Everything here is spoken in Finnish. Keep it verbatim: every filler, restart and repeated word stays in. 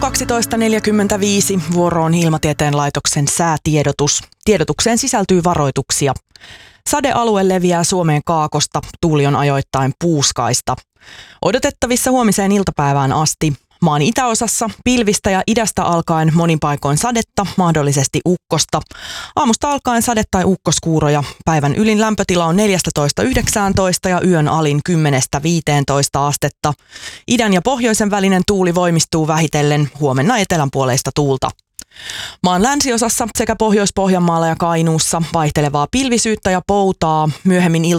kaksitoista neljäkymmentäviisi vuoroon Ilmatieteen laitoksen säätiedotus. Tiedotukseen sisältyy varoituksia. Sadealue leviää Suomeen kaakosta, tuuli on ajoittain puuskaista. Odotettavissa huomiseen iltapäivään asti. Maan itäosassa pilvistä ja idästä alkaen monin paikoin sadetta, mahdollisesti ukkosta. Aamusta alkaen sade- tai ukkoskuuroja. Päivän ylin lämpötila on neljätoista yhdeksäntoista ja yön alin kymmenestä viiteentoista astetta. Idän ja pohjoisen välinen tuuli voimistuu vähitellen, huomenna etelänpuoleista tuulta. Maan länsiosassa sekä Pohjois-Pohjanmaalla ja Kainuussa vaihtelevaa pilvisyyttä ja poutaa. Myöhemmin ilta